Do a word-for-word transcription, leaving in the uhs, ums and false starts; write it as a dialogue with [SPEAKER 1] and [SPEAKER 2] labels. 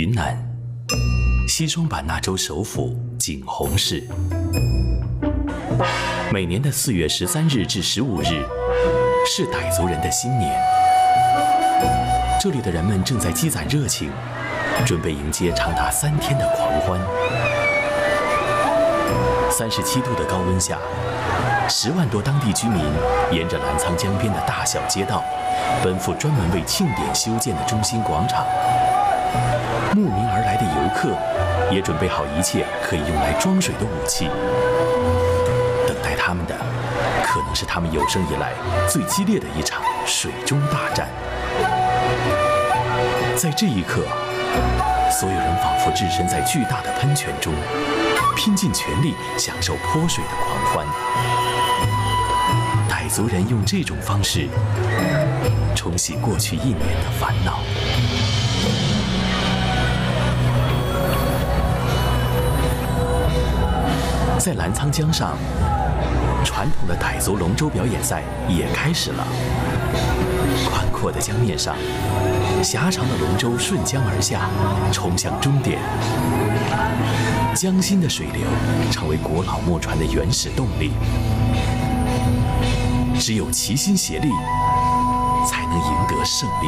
[SPEAKER 1] 云南西双版纳州首府景洪市。每年的四月十三日至十五日是傣族人的新年，这里的人们正在积攒热情，准备迎接长达三天的狂欢。三十七度的高温下，十万多当地居民沿着澜沧江边的大小街道，奔赴专门为庆典修建的中心广场。慕名而来的游客也准备好一切可以用来装水的武器，等待他们的可能是他们有生以来最激烈的一场水中大战。在这一刻，所有人仿佛置身在巨大的喷泉中，拼尽全力享受泼水的狂欢。傣族人用这种方式冲洗过去一年的烦恼。在澜沧江上，传统的傣族龙舟表演赛也开始了。宽阔的江面上，狭长的龙舟顺江而下，冲向终点。江心的水流成为古老木船的原始动力。只有齐心协力，才能赢得胜利。